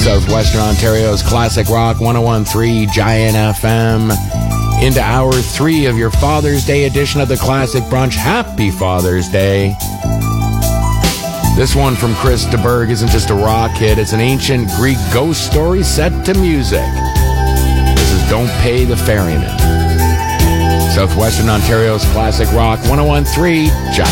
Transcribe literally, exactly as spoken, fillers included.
Southwestern Ontario's Classic Rock one oh one point three Giant F M. Into hour three of your Father's Day edition of the Classic Brunch. Happy Father's Day. This one from Chris de Burgh isn't just a rock hit, it's an ancient Greek ghost story set to music. This is Don't Pay the Ferryman. Southwestern Ontario's Classic Rock one oh one point three Giant